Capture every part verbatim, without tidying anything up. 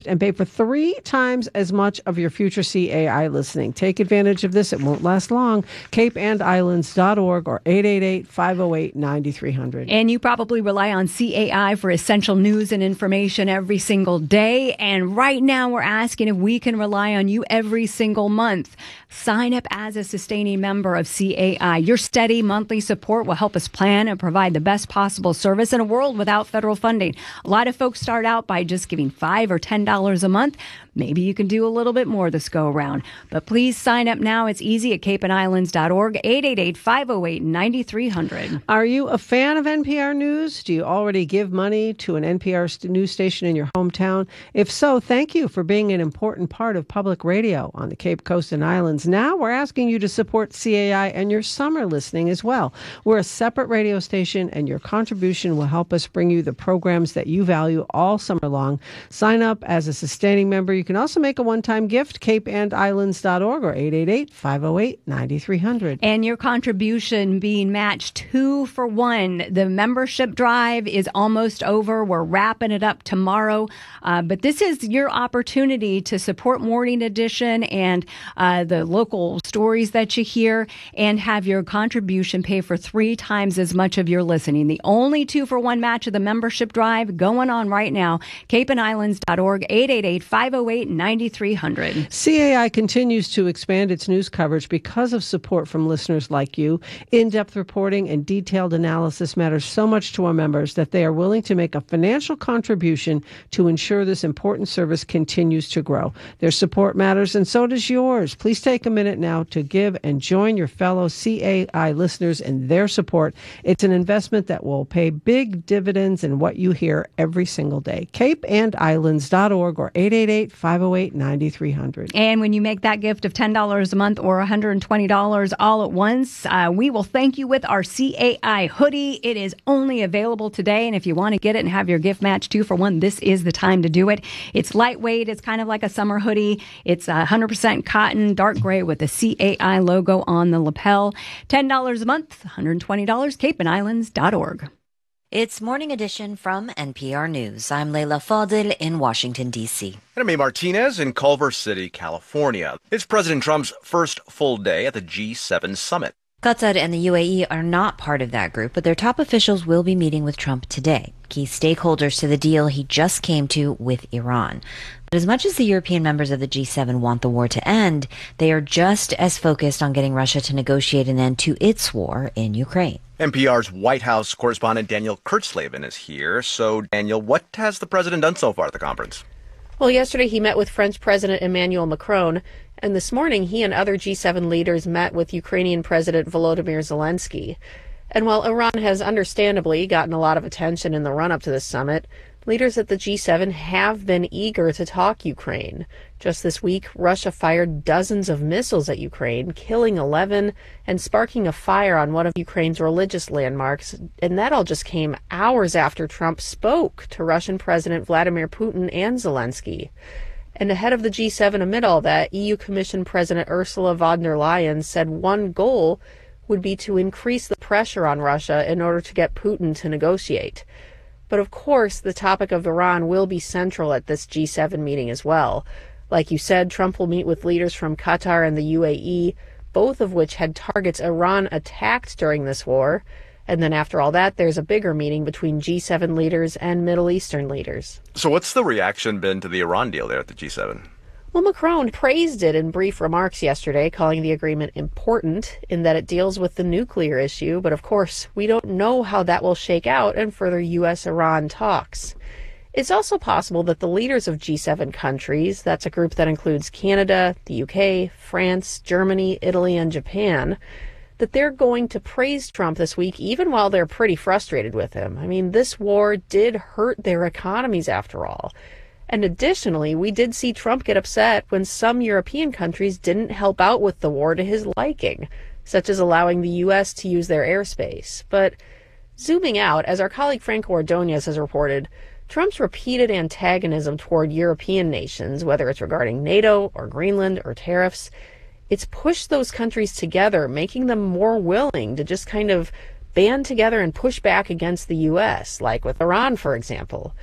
and pay for three times as much of your future C A I listening. Take advantage of this. It won't last long. cape and islands dot org or eight eight eight, five oh eight, nine three hundred. And you probably rely on C A I for essential news and information every single day. And right now we're asking if we can rely on you every single month. Sign up as a sustaining member of C A I. Your steady monthly support will help us plan and provide the best possible service in a world without federal funding. A lot of folks start out by just giving five or ten dollars a month. Maybe you can do a little bit more this go around. But please sign up now. It's easy at cape and islands dot org, eight eight eight, five oh eight, nine three hundred. Are you a fan of N P R News? Do you already give money to an N P R st- news station in your hometown? If so, thank you for being an important part of public radio on the Cape Coast and Islands. Now we're asking you to support C A I and your summer listening as well. We're a separate radio station, and your contribution will help us bring you the programs that you value all summer long. Sign up as a sustaining member. You can also make a one-time gift, cape and islands dot org or eight eight eight, five oh eight, nine three hundred. And your contribution being matched two for one. The membership drive is almost over. We're wrapping it up tomorrow. Uh, but this is your opportunity to support Morning Edition and uh, the local stories that you hear and have your contribution pay for three times as much of your listening. The only two for one match of the membership drive going on right now. cape and islands dot org, eight eight eight, five oh eight, nine three hundred. C A I continues to expand its news coverage because of support from listeners like you. In-depth reporting and detailed analysis matters so much to our members that they are willing to make a financial contribution to ensure this important service continues to grow. Their support matters, and so does yours. Please take a minute now to give and join your fellow C A I listeners in their support. It's an investment that will pay big dividends in what you hear every single day. cape and islands dot org or eight eight eight, five oh eight, nine three hundred. And when you make that gift of ten dollars a month or one hundred twenty dollars all at once, uh, we will thank you with our C A I hoodie. It is only available today, and if you want to get it and have your gift match two for one, this is the time to do it. It's lightweight. It's kind of like a summer hoodie. It's one hundred percent cotton, dark gray with the C A I logo on the lapel. ten dollars a month, one hundred twenty dollars, cape and islands dot org. It's Morning Edition from N P R News. I'm Leila Fadil in Washington, D C. And I'm A. Martinez in Culver City, California. It's President Trump's first full day at the G seven summit. Qatar and the U A E are not part of that group, but their top officials will be meeting with Trump today. Key stakeholders to the deal he just came to with Iran. But as much as the European members of the G seven want the war to end, they are just as focused on getting Russia to negotiate an end to its war in Ukraine. N P R's White House correspondent Daniel Kurtzleben is here. So, Daniel, what has the president done so far at the conference? Well, yesterday he met with French President Emmanuel Macron, and this morning he and other G seven leaders met with Ukrainian President Volodymyr Zelensky. And while Iran has understandably gotten a lot of attention in the run-up to this summit, leaders at the G seven have been eager to talk Ukraine. Just this week, Russia fired dozens of missiles at Ukraine, killing eleven and sparking a fire on one of Ukraine's religious landmarks. And that all just came hours after Trump spoke to Russian President Vladimir Putin and Zelensky. And ahead of the G seven amid all that, E U Commission President Ursula von der Leyen said one goal would be to increase the pressure on Russia in order to get Putin to negotiate. But of course, the topic of Iran will be central at this G seven meeting as well. Like you said, Trump will meet with leaders from Qatar and the U A E, both of which had targets Iran attacked during this war. And then after all that, there's a bigger meeting between G seven leaders and Middle Eastern leaders. So what's the reaction been to the Iran deal there at the G seven? Well, Macron praised it in brief remarks yesterday, calling the agreement important in that it deals with the nuclear issue. But of course, we don't know how that will shake out in further U S Iran talks. It's also possible that the leaders of G seven countries, that's a group that includes Canada, the U K, France, Germany, Italy, and Japan, that they're going to praise Trump this week, even while they're pretty frustrated with him. I mean, this war did hurt their economies after all. And additionally, we did see Trump get upset when some European countries didn't help out with the war to his liking, such as allowing the U S to use their airspace. But zooming out, as our colleague Franco Ordonez has reported, Trump's repeated antagonism toward European nations, whether it's regarding NATO or Greenland or tariffs, it's pushed those countries together, making them more willing to just kind of band together and push back against the U S, like with Iran, for example.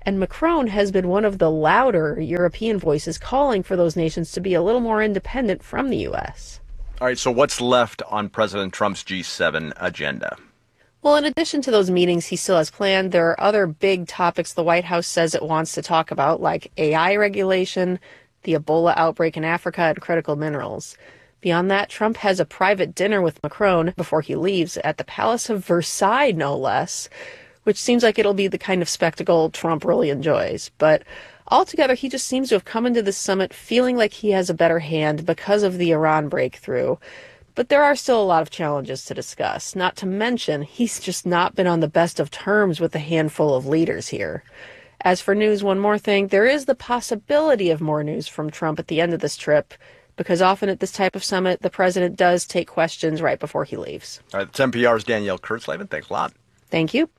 And Macron has been one of the louder European voices calling for those nations to be a little more independent from the U S. All right, so what's left on President Trump's G seven agenda? Well, in addition to those meetings he still has planned, there are other big topics the White House says it wants to talk about, like A I regulation, the Ebola outbreak in Africa, and critical minerals. Beyond that, Trump has a private dinner with Macron before he leaves at the Palace of Versailles, no less, which seems like it'll be the kind of spectacle Trump really enjoys. But altogether, he just seems to have come into this summit feeling like he has a better hand because of the Iran breakthrough. But there are still a lot of challenges to discuss, not to mention he's just not been on the best of terms with a handful of leaders here. As for news, one more thing, there is the possibility of more news from Trump at the end of this trip, because often at this type of summit, the president does take questions right before he leaves. All right, that's N P R's Danielle Kurtzleben. Thanks a lot. Thank you.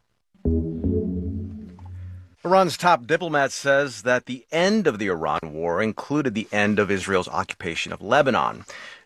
Iran's top diplomat says that the end of the Iran war included the end of Israel's occupation of Lebanon.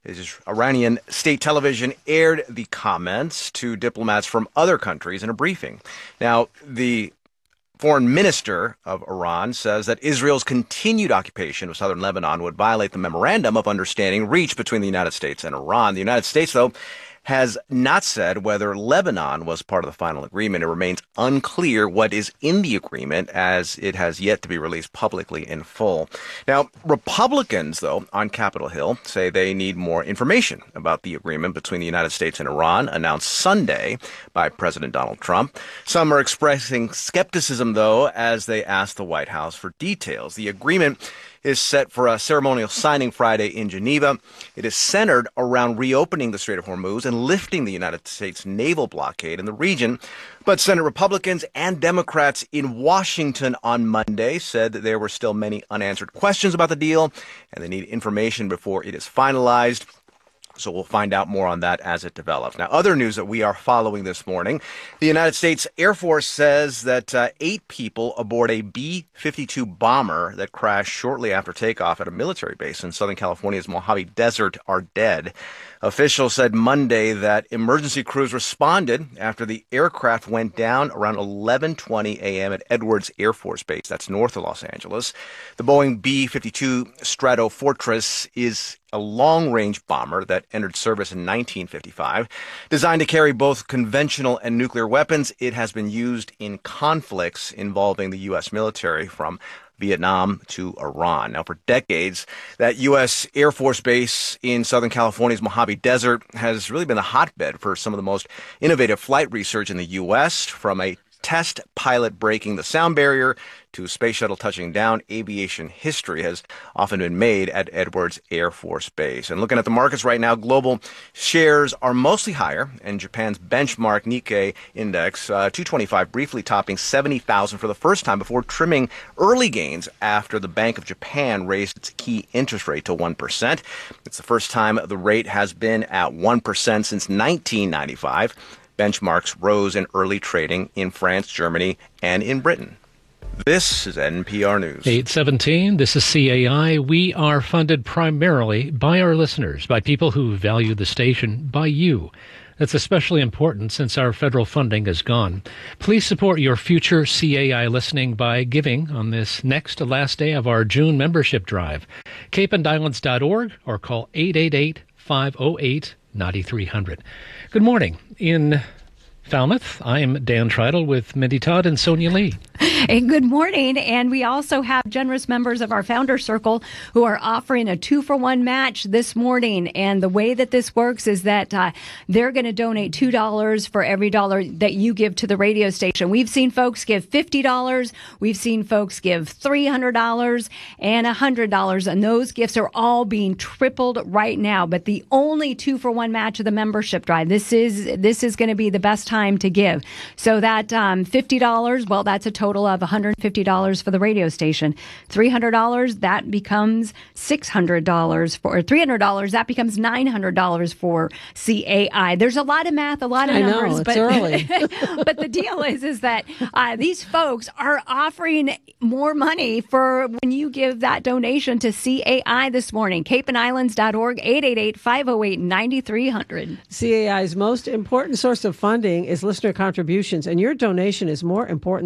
Iranian state television aired the comments to diplomats from other countries in a briefing. Now, the foreign minister of Iran says that Israel's continued occupation of southern Lebanon would violate the memorandum of understanding reached between the United States and Iran. The United States, though, has not said whether Lebanon was part of the final agreement. It remains unclear what is in the agreement, as it has yet to be released publicly in full. Now, Republicans, though, on Capitol Hill say they need more information about the agreement between the United States and Iran, announced Sunday by President Donald Trump. Some are expressing skepticism, though, as they ask the White House for details. The agreement is set for a ceremonial signing Friday in Geneva. It is centered around reopening the Strait of Hormuz and lifting the United States naval blockade in the region. But Senate Republicans and Democrats in Washington on Monday said that there were still many unanswered questions about the deal, and they need information before it is finalized. So we'll find out more on that as it develops. Now, other news that we are following this morning, the United States Air Force says that uh, eight people aboard a B fifty-two bomber that crashed shortly after takeoff at a military base in Southern California's Mojave Desert are dead. Officials said Monday that emergency crews responded after the aircraft went down around eleven twenty a.m. at Edwards Air Force Base. That's north of Los Angeles. The Boeing B fifty-two Stratofortress is a long-range bomber that entered service in nineteen fifty-five. Designed to carry both conventional and nuclear weapons, it has been used in conflicts involving the U S military from Vietnam to Iran. Now, for decades, that U S Air Force base in Southern California's Mojave Desert has really been a hotbed for some of the most innovative flight research in the U S, from a test pilot breaking the sound barrier to space shuttle touching down. Aviation history has often been made at Edwards Air Force Base. And looking at the markets right now, global shares are mostly higher, and Japan's benchmark Nikkei index, uh, two twenty-five, briefly topping seventy thousand for the first time before trimming early gains after the Bank of Japan raised its key interest rate to one percent. It's the first time the rate has been at one percent since nineteen ninety-five. Benchmarks rose in early trading in France, Germany, and in Britain. This is N P R News. eight seventeen, this is C A I. We are funded primarily by our listeners, by people who value the station, by you. That's especially important since our federal funding is gone. Please support your future C A I listening by giving on this next to last day of our June membership drive. cape and islands dot org or call eight eight eight, five oh eight, nine three hundred. Good morning. In Falmouth, I'm Dan Treidel with Mindy Todd and Sonia Lee. Hey, good morning. And we also have generous members of our Founder Circle who are offering a two-for-one match this morning. And the way that this works is that uh, they're going to donate two dollars for every dollar that you give to the radio station. We've seen folks give fifty dollars. We've seen folks give three hundred dollars and one hundred dollars. And those gifts are all being tripled right now. But the only two-for-one match of the membership drive, this is this is going to be the best time to give. So that um, fifty dollars, well, that's a total of one hundred fifty dollars for the radio station. three hundred dollars, that becomes six hundred dollars for, or three hundred dollars, that becomes nine hundred dollars for C A I. There's a lot of math, a lot of I numbers. know, it's but, early. But the deal is, is that uh, these folks are offering more money for when you give that donation to C A I this morning. cape and islands dot org, eight eight eight, five oh eight, nine three hundred. C A I's most important source of funding is listener contributions, and your donation is more important than ever.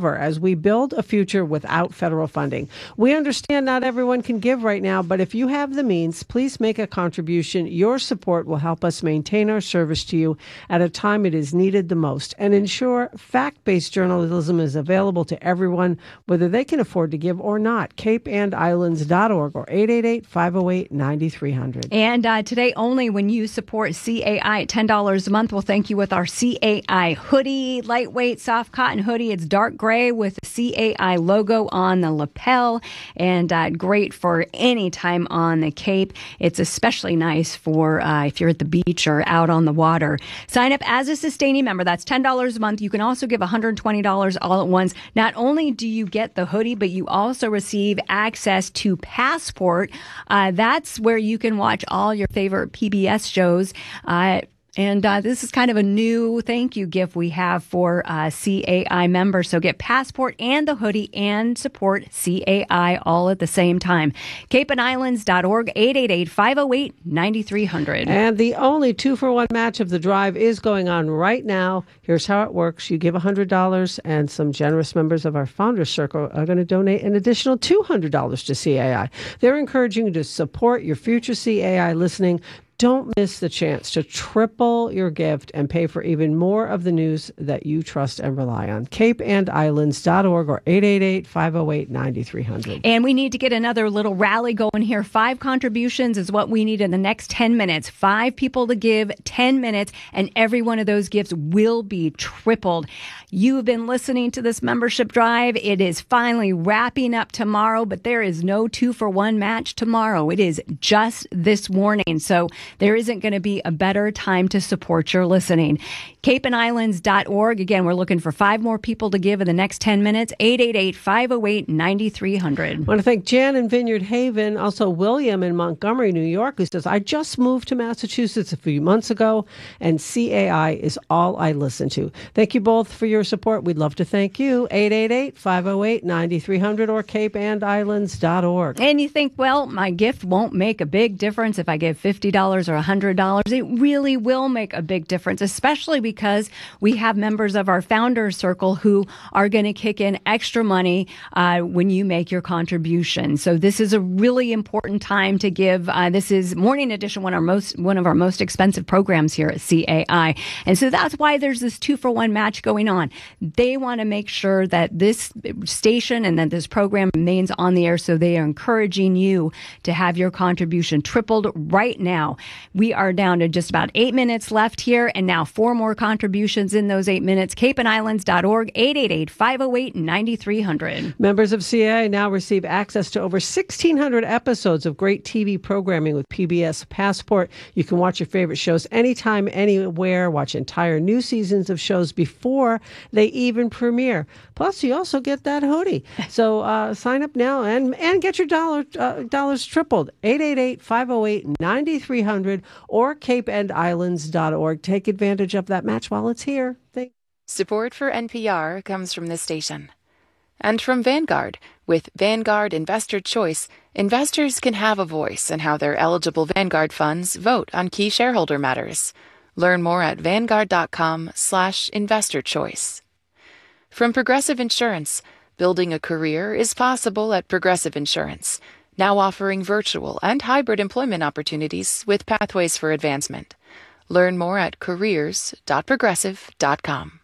ever as we build a future without federal funding. We understand not everyone can give right now, but if you have the means, please make a contribution. Your support will help us maintain our service to you at a time it is needed the most and ensure fact-based journalism is available to everyone, whether they can afford to give or not. cape and islands dot org or eight eight eight, five oh eight, nine three hundred. And uh, today only, when you support C A I at ten dollars a month, we'll thank you with our C A I hoodie, lightweight, soft cotton hoodie. It's dark gray with the C A I logo on the lapel, and uh, great for any time on the Cape. It's especially nice for uh, if you're at the beach or out on the water. Sign up as a sustaining member. That's ten dollars a month. You can also give one hundred twenty dollars all at once. Not only do you get the hoodie, but you also receive access to Passport. Uh, that's where you can watch all your favorite P B S shows. Uh, And uh, this is kind of a new thank you gift we have for uh, C A I members. So get Passport and the hoodie and support C A I all at the same time. cape and islands dot org, eight eight eight, five oh eight, nine three hundred. And the only two-for-one match of the drive is going on right now. Here's how it works. You give one hundred dollars, and some generous members of our Founders Circle are going to donate an additional two hundred dollars to C A I. They're encouraging you to support your future C A I listening. Don't miss the chance to triple your gift and pay for even more of the news that you trust and rely on. cape and islands dot org or eight eight eight, five oh eight, nine three hundred. And we need to get another little rally going here. Five contributions is what we need in the next ten minutes. Five people to give, ten minutes, and every one of those gifts will be tripled. You have been listening to this membership drive. It is finally wrapping up tomorrow, but there is no two-for-one match tomorrow. It is just this morning. So there isn't going to be a better time to support your listening. cape and islands dot org. Again, we're looking for five more people to give in the next ten minutes. eight eight eight, five oh eight, nine three hundred. I want to thank Jan in Vineyard Haven, also William in Montgomery, New York, who says, I just moved to Massachusetts a few months ago, and C A I is all I listen to. Thank you both for your support. We'd love to thank you. eight eight eight, five oh eight, nine three hundred or cape and islands dot org. And you think, well, my gift won't make a big difference if I give fifty dollars or one hundred dollars. It really will make a big difference, especially because we have members of our Founders Circle who are going to kick in extra money uh, when you make your contribution. So this is a really important time to give. Uh, this is Morning Edition, one of our most one of our most expensive programs here at C A I, and so that's why there's this two for one match going on. They want to make sure that this station and that this program remains on the air, so they are encouraging you to have your contribution tripled right now. We are down to just about eight minutes left here, and now four more contributions in those eight minutes. cape and islands dot org, eight eight eight, five oh eight, nine three hundred. Members of C A I now receive access to over sixteen hundred episodes of great T V programming with P B S Passport. You can watch your favorite shows anytime, anywhere. Watch entire new seasons of shows before they even premiere. Plus, you also get that hoodie. So uh, sign up now and and get your dollar uh, dollars tripled. eight eight eight, five oh eight, nine three hundred or cape and islands dot org. Take advantage of that match while it's here. Thank- Support for N P R comes from this station. And from Vanguard. With Vanguard Investor Choice, investors can have a voice in how their eligible Vanguard funds vote on key shareholder matters. Learn more at vanguard.com slash investor choice. From Progressive Insurance, building a career is possible at Progressive Insurance, now offering virtual and hybrid employment opportunities with pathways for advancement. Learn more at careers dot progressive dot com.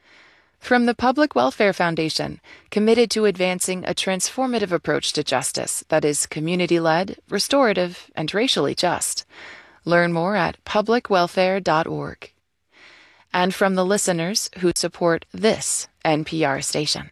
From the Public Welfare Foundation, committed to advancing a transformative approach to justice that is community-led, restorative, and racially just. Learn more at public welfare dot org. And from the listeners who support this N P R station.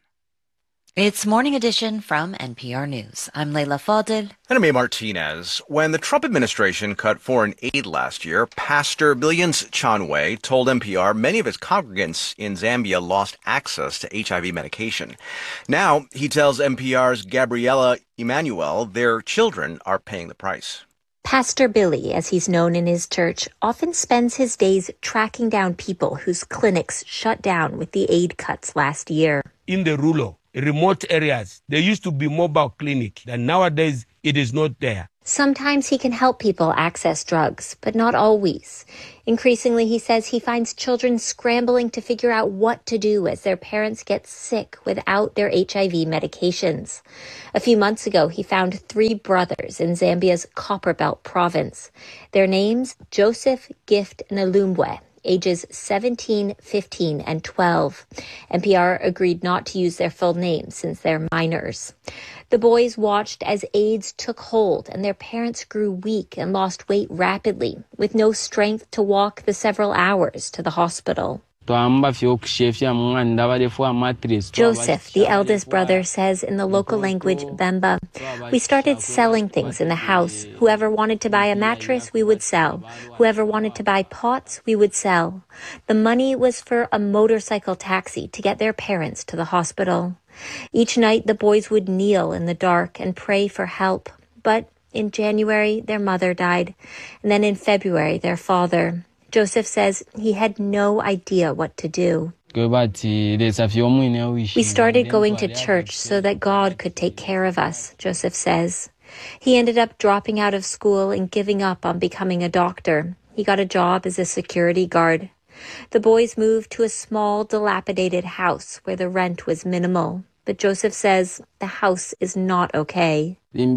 It's Morning Edition from N P R News. I'm Leila Fadel. And I'm A. Martinez. When the Trump administration cut foreign aid last year, Pastor Billions Chanwe told N P R many of his congregants in Zambia lost access to H I V medication. Now, he tells N P R's Gabriela Emmanuel their children are paying the price. Pastor Billy, as he's known in his church, often spends his days tracking down people whose clinics shut down with the aid cuts last year. In the Rulo, remote areas. There used to be mobile clinic, and nowadays it is not there. Sometimes he can help people access drugs, but not always. Increasingly, he says he finds children scrambling to figure out what to do as their parents get sick without their H I V medications. A few months ago, he found three brothers in Zambia's Copperbelt province. Their names, Joseph, Gift, and Alumbwe, ages seventeen, fifteen, and twelve. N P R agreed not to use their full names since they're minors. The boys watched as AIDS took hold and their parents grew weak and lost weight rapidly, with no strength to walk the several hours to the hospital. Joseph, the eldest brother, says in the local language Bemba, "We started selling things in the house. Whoever wanted to buy a mattress, we would sell. Whoever wanted to buy pots, we would sell. The money was for a motorcycle taxi to get their parents to the hospital. Each night, the boys would kneel in the dark and pray for help. But in January, their mother died, and then in February, their father. Joseph says he had no idea what to do. We started going to church so that God could take care of us, Joseph says. He ended up dropping out of school and giving up on becoming a doctor. He got a job as a security guard. The boys moved to a small, dilapidated house where the rent was minimal. But Joseph says the house is not okay.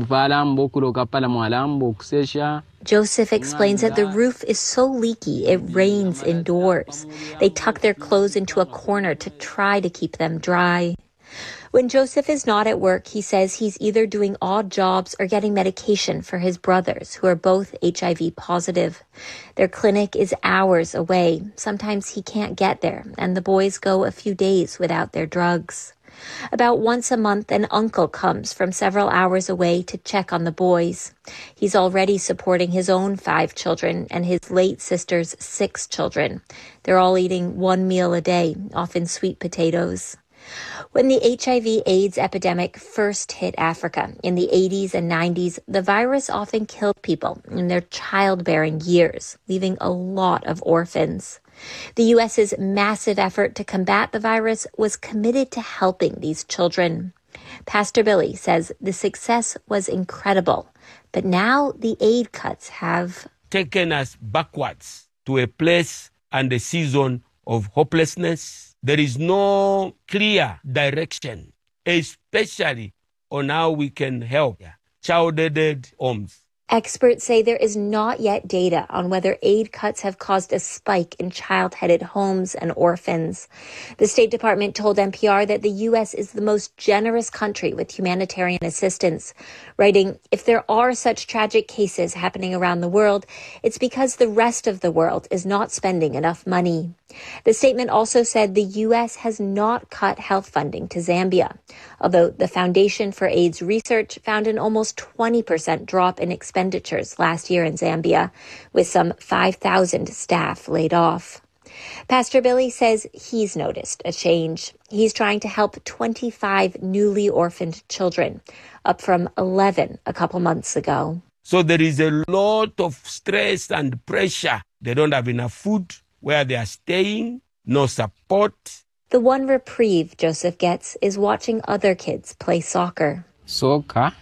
Joseph explains that the roof is so leaky it rains indoors. They tuck their clothes into a corner to try to keep them dry. When Joseph is not at work, he says he's either doing odd jobs or getting medication for his brothers, who are both H I V positive. Their clinic is hours away. Sometimes he can't get there, and the boys go a few days without their drugs. About once a month, an uncle comes from several hours away to check on the boys. He's already supporting his own five children and his late sister's six children. They're all eating one meal a day, often sweet potatoes. When the H I V AIDS epidemic first hit Africa in the eighties and nineties, the virus often killed people in their childbearing years, leaving a lot of orphans. The U S's massive effort to combat the virus was committed to helping these children. Pastor Billy says the success was incredible, but now the aid cuts have taken us backwards to a place and a season of hopelessness. There is no clear direction, especially on how we can help child-aided homes. Experts say there is not yet data on whether aid cuts have caused a spike in child-headed homes and orphans. The State Department told N P R that the U S is the most generous country with humanitarian assistance, writing, "If there are such tragic cases happening around the world, it's because the rest of the world is not spending enough money." The statement also said the U S has not cut health funding to Zambia, although the Foundation for AIDS Research found an almost twenty percent drop in expenditures last year in Zambia, with some five thousand staff laid off. Pastor Billy says he's noticed a change. He's trying to help twenty-five newly orphaned children, up from eleven a couple months ago. So there is a lot of stress and pressure. They don't have enough food where they are staying, no support. The one reprieve Joseph gets is watching other kids play soccer. Soccer,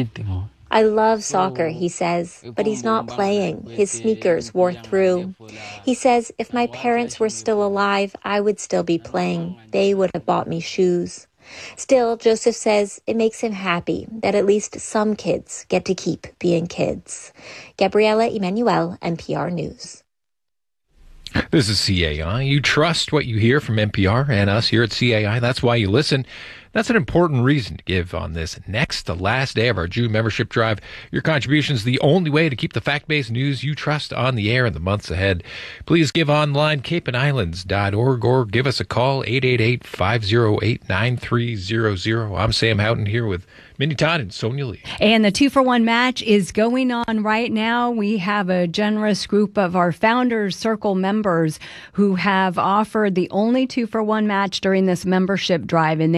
I love soccer, he says, but he's not playing. His sneakers wore through. He says, if my parents were still alive, I would still be playing. They would have bought me shoes. Still, Joseph says it makes him happy that at least some kids get to keep being kids. Gabriela Emanuel, N P R News. This is C A I. You trust what you hear from N P R and us here at C A I. That's why you listen. That's an important reason to give on this next, the last day of our June membership drive. Your contribution is the only way to keep the fact-based news you trust on the air in the months ahead. Please give online, cape and islands dot org, or give us a call, eight eight eight, five oh eight, nine three zero zero. I'm Sam Houghton here with Minnie Todd and Sonia Lee. And the two-for-one match is going on right now. We have a generous group of our Founders Circle members who have offered the only two-for-one match during this membership drive, and they are encouraging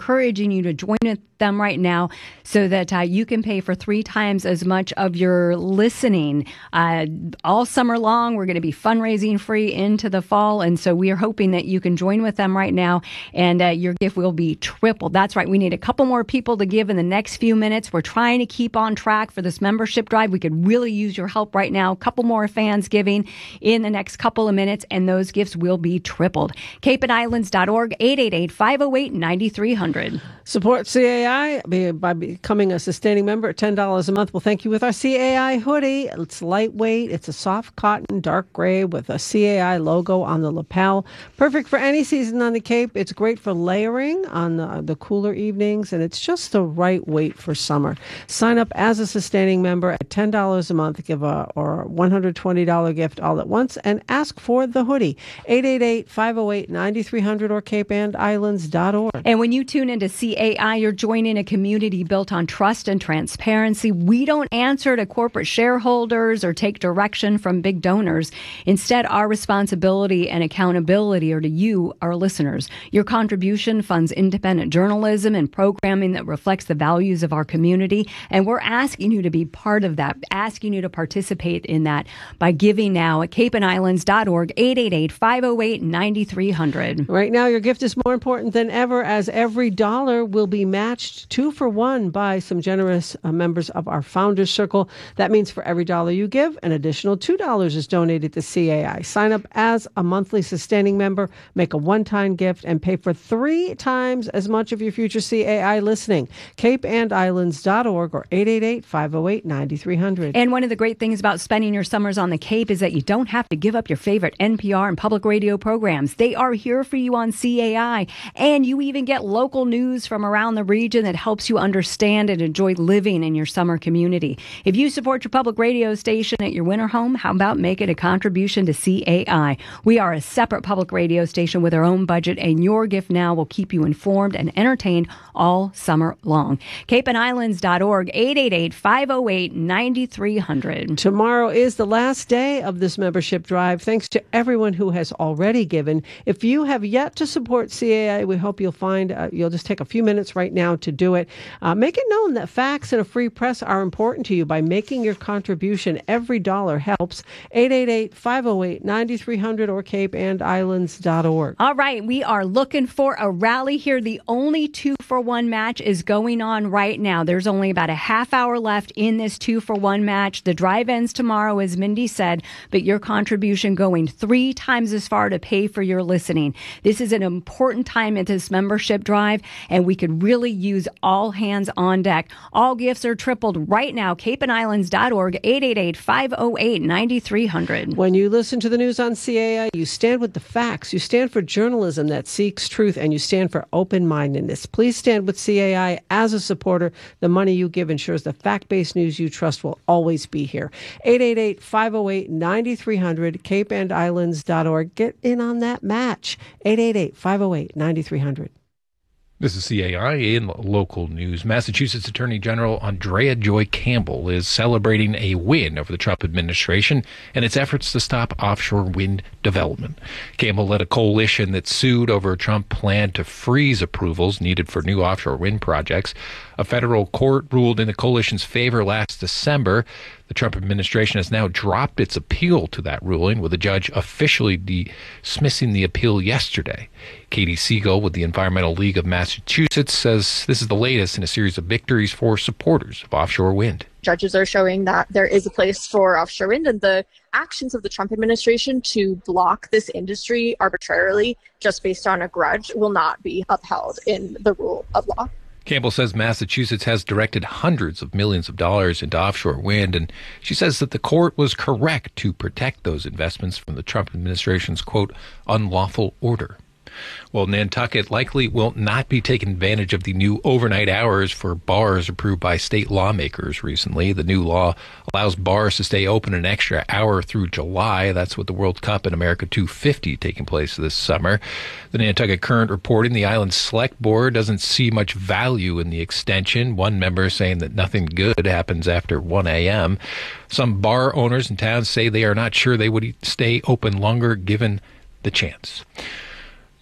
encouraging you to join with them right now so that uh, you can pay for three times as much of your listening. Uh, all summer long, we're going to be fundraising free into the fall. And so we are hoping that you can join with them right now and uh, your gift will be tripled. That's right. We need a couple more people to give in the next few minutes. We're trying to keep on track for this membership drive. We could really use your help right now. A couple more fans giving in the next couple of minutes, and those gifts will be tripled. cape and islands dot org, eight eight eight, five oh eight, nine three hundred. Support C A I by becoming a sustaining member at ten dollars a month. We'll thank you with our C A I hoodie. It's lightweight. It's a soft cotton, dark gray with a C A I logo on the lapel. Perfect for any season on the Cape. It's great for layering on the, the cooler evenings, and it's just the right weight for summer. Sign up as a sustaining member at ten dollars a month. Give a or a one hundred twenty dollars gift all at once and ask for the hoodie. eight eight eight, five oh eight, nine three hundred or cape and islands dot org. And when you tune into C A I, you're joining a community built on trust and transparency. We don't answer to corporate shareholders or take direction from big donors. Instead, our responsibility and accountability are to you, our listeners. Your contribution funds independent journalism and programming that reflects the values of our community. And we're asking you to be part of that, asking you to participate in that by giving now at cape and islands dot org, eight eight eight, five oh eight, nine three hundred. Right now, your gift is more important than ever, as every dollar will be matched two for one by some generous uh, members of our Founders Circle. That means for every dollar you give, an additional two dollars is donated to C A I. Sign up as a monthly sustaining member, make a one-time gift, and pay for three times as much of your future C A I listening. cape and islands dot org or eight eight eight, five oh eight, nine three hundred. And one of the great things about spending your summers on the Cape is that you don't have to give up your favorite N P R and public radio programs. They are here for you on C A I. And you even get local news from around the region that helps you understand and enjoy living in your summer community. If you support your public radio station at your winter home, how about making a contribution to C A I? We are a separate public radio station with our own budget, and your gift now will keep you informed and entertained all summer long. cape and islands dot org, eight eight eight, five oh eight, nine three hundred. Tomorrow is the last day of this membership drive. Thanks to everyone who has already given. If you have yet to support C A I, we hope you'll find, uh, you'll just take a few minutes right now to do it. Uh, make it known that facts and a free press are important to you by making your contribution. Every dollar helps. eight eight eight, five oh eight, nine three hundred or cape and islands dot org. All right, we are looking for a rally here. The only two for one match is going on right now. There's only about a half hour left in this two for one match. The drive ends tomorrow, as Mindy said, but your contribution going three times as far to pay for your listening. This is an important time at this membership drive, and we could really use all hands on deck. All gifts are tripled right now. cape and islands dot org, eight eight eight, five oh eight, nine three hundred. When you listen to the news on C A I, you stand with the facts. You stand for journalism that seeks truth, and you stand for open-mindedness. Please stand with C A I as a supporter. The money you give ensures the fact-based news you trust will always be here. eight eight eight, five oh eight, nine three hundred, cape and islands dot org. Get in on that match. eight eight eight, five oh eight, nine three hundred. This is C A I in local news. Massachusetts Attorney General Andrea Joy Campbell is celebrating a win over the Trump administration and its efforts to stop offshore wind development. Campbell led a coalition that sued over a Trump plan to freeze approvals needed for new offshore wind projects. A federal court ruled in the coalition's favor last December. The Trump administration has now dropped its appeal to that ruling, with a judge officially dismissing the appeal yesterday. Katie Siegel with the Environmental League of Massachusetts says this is the latest in a series of victories for supporters of offshore wind. Judges are showing that there is a place for offshore wind, and the actions of the Trump administration to block this industry arbitrarily just based on a grudge will not be upheld in the rule of law. Campbell says Massachusetts has directed hundreds of millions of dollars into offshore wind, and she says that the court was correct to protect those investments from the Trump administration's, quote, unlawful order. Well, Nantucket likely will not be taking advantage of the new overnight hours for bars approved by state lawmakers recently. The new law allows bars to stay open an extra hour through July. That's with the World Cup in America two fifty taking place this summer. The Nantucket Current reporting the island's select board doesn't see much value in the extension. One member saying that nothing good happens after one a.m. Some bar owners in town say they are not sure they would stay open longer given the chance.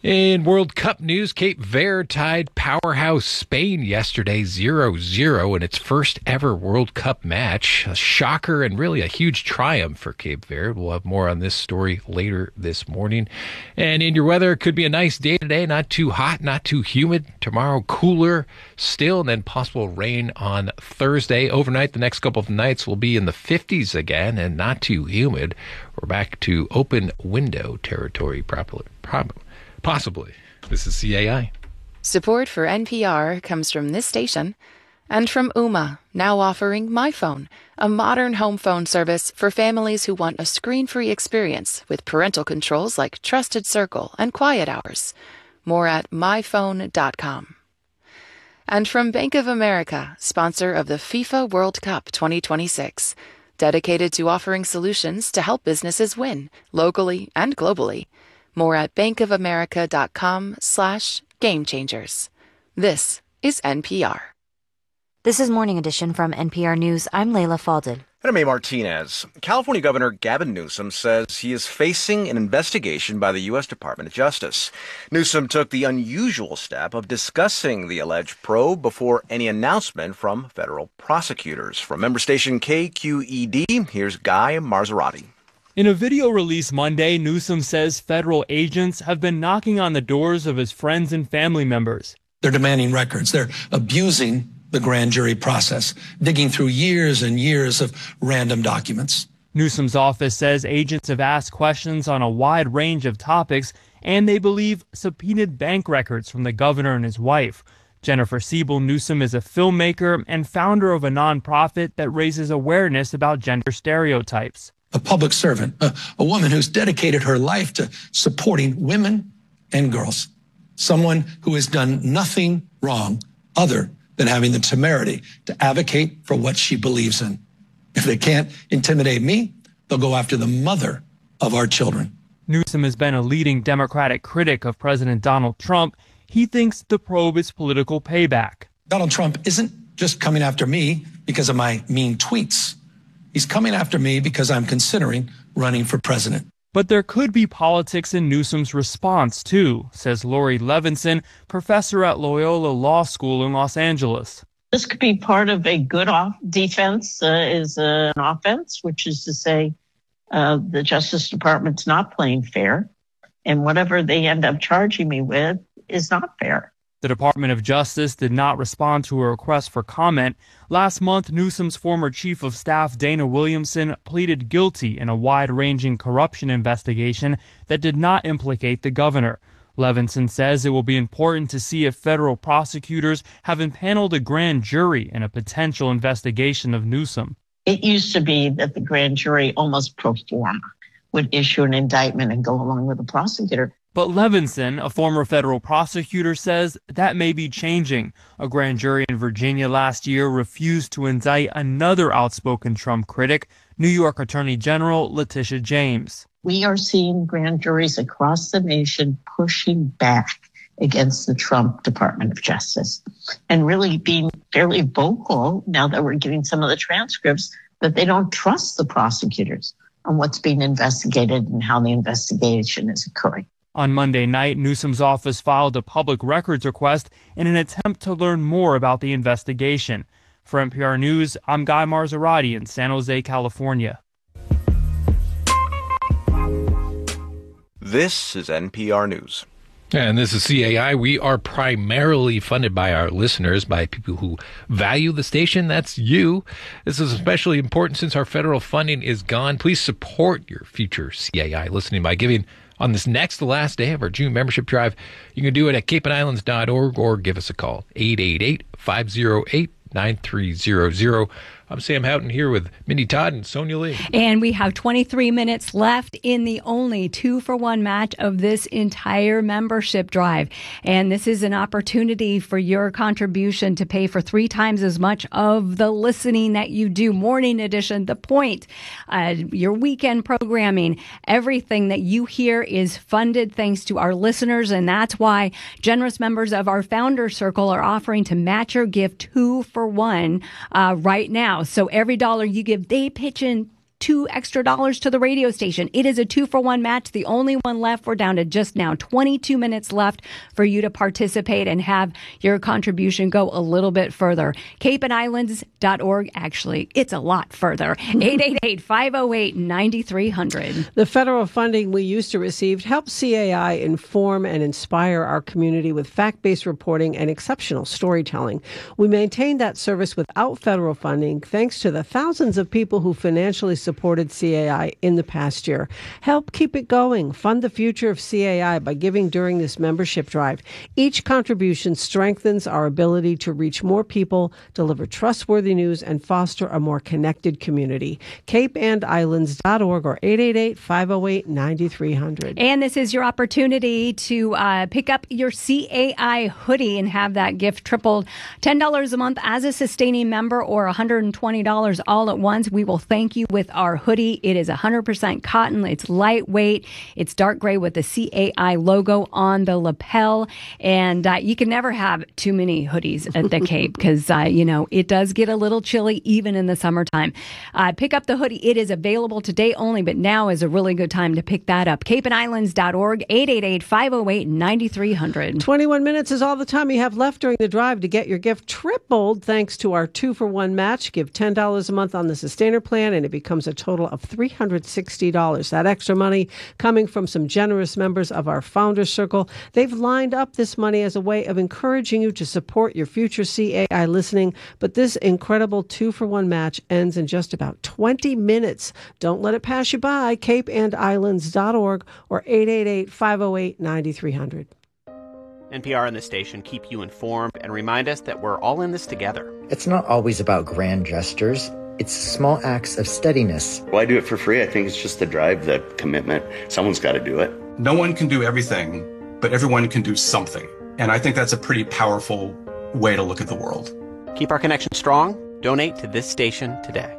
In World Cup news, Cape Verde tied powerhouse Spain yesterday zero zero in its first ever World Cup match. A shocker and really a huge triumph for Cape Verde. We'll have more on this story later this morning. And in your weather, it could be a nice day today. Not too hot, not too humid. Tomorrow, cooler still, and then possible rain on Thursday. Overnight, the next couple of nights will be in the fifties again and not too humid. We're back to open window territory properly. Probably. Possibly. This is C A I. Support for N P R comes from this station and from Ooma, now offering MyPhone, a modern home phone service for families who want a screen-free experience with parental controls like Trusted Circle and Quiet Hours. More at my phone dot com. And from Bank of America, sponsor of the FIFA World Cup twenty twenty-six, dedicated to offering solutions to help businesses win, locally and globally. More at bankofamerica.com slash game changers. This is N P R. This is Morning Edition from N P R News. I'm Layla Falded. And I'm A. Martinez. California Governor Gavin Newsom says he is facing an investigation by the U S Department of Justice. Newsom took the unusual step of discussing the alleged probe before any announcement from federal prosecutors. From member station K Q E D, here's Guy Marzorati. In a video released Monday, Newsom says federal agents have been knocking on the doors of his friends and family members. They're demanding records. They're abusing the grand jury process, digging through years and years of random documents. Newsom's office says agents have asked questions on a wide range of topics, and they believe subpoenaed bank records from the governor and his wife. Jennifer Siebel Newsom is a filmmaker and founder of a nonprofit that raises awareness about gender stereotypes. A public servant, a, a woman who's dedicated her life to supporting women and girls. Someone who has done nothing wrong other than having the temerity to advocate for what she believes in. If they can't intimidate me, they'll go after the mother of our children. Newsom has been a leading Democratic critic of President Donald Trump. He thinks the probe is political payback. Donald Trump isn't just coming after me because of my mean tweets. He's coming after me because I'm considering running for president. But there could be politics in Newsom's response, too, says Lori Levinson, professor at Loyola Law School in Los Angeles. This could be part of a good off- defense uh, is uh, an offense, which is to say uh, the Justice Department's not playing fair, and whatever they end up charging me with is not fair. The Department of Justice did not respond to a request for comment. Last month, Newsom's former chief of staff, Dana Williamson, pleaded guilty in a wide-ranging corruption investigation that did not implicate the governor. Levinson says it will be important to see if federal prosecutors have impaneled a grand jury in a potential investigation of Newsom. It used to be that the grand jury almost pro forma would issue an indictment and go along with the prosecutor. But Levinson, a former federal prosecutor, says that may be changing. A grand jury in Virginia last year refused to indict another outspoken Trump critic, New York Attorney General Letitia James. We are seeing grand juries across the nation pushing back against the Trump Department of Justice and really being fairly vocal now that we're getting some of the transcripts that they don't trust the prosecutors on what's being investigated and how the investigation is occurring. On Monday night, Newsom's office filed a public records request in an attempt to learn more about the investigation. For N P R News, I'm Guy Marzorati in San Jose, California. This is N P R News. And this is C A I. We are primarily funded by our listeners, by people who value the station. That's you. This is especially important since our federal funding is gone. Please support your future C A I listening by giving on this next to last day of our June membership drive. You can do it at cape and islands dot org or give us a call, eight eight eight, five oh eight, nine three zero zero. I'm Sam Houghton here with Mindy Todd and Sonia Lee. And we have twenty-three minutes left in the only two-for-one match of this entire membership drive. And this is an opportunity for your contribution to pay for three times as much of the listening that you do. Morning Edition, The Point, uh, your weekend programming, everything that you hear is funded thanks to our listeners. And that's why generous members of our Founder Circle are offering to match your gift two for one uh, right now. So every dollar you give, they pitch in two extra dollars to the radio station. It is a two for one match, the only one left. We're down to just now twenty-two minutes left for you to participate and have your contribution go a little bit further. cape and islands dot org. Actually, it's a lot further. eight eight eight, five oh eight, nine three hundred. The federal funding we used to receive helps C A I inform and inspire our community with fact-based reporting and exceptional storytelling. We maintain that service without federal funding thanks to the thousands of people who financially supported C A I in the past year. Help keep it going. Fund the future of C A I by giving during this membership drive. Each contribution strengthens our ability to reach more people, deliver trustworthy news, and foster a more connected community. cape and islands dot org or eight eight eight, five oh eight, nine three hundred. And this is your opportunity to uh, pick up your C A I hoodie and have that gift tripled. ten dollars a month as a sustaining member or one hundred twenty dollars all at once. We will thank you with our hoodie. It is one hundred percent cotton. It's lightweight. It's dark gray with the C A I logo on the lapel. And uh, you can never have too many hoodies at the Cape because, uh, you know, it does get a little chilly even in the summertime. Uh, pick up the hoodie. It is available today only, but now is a really good time to pick that up. cape and islands dot org, eight eight eight, five oh eight, nine three hundred. twenty-one minutes is all the time you have left during the drive to get your gift tripled thanks to our two for one match. Give ten dollars a month on the Sustainer plan and it becomes a total of three hundred sixty dollars. That extra money coming from some generous members of our Founders Circle. They've lined up this money as a way of encouraging you to support your future C A I listening. But this incredible two for one match ends in just about twenty minutes. Don't let it pass you by. cape and islands dot org or eight eight eight, five oh eight, nine three hundred. N P R and the station keep you informed and remind us that we're all in this together. It's not always about grand gestures. It's small acts of steadiness. Well, I do it for free. I think it's just the drive, the commitment. Someone's got to do it. No one can do everything, but everyone can do something. And I think that's a pretty powerful way to look at the world. Keep our connection strong. Donate to this station today.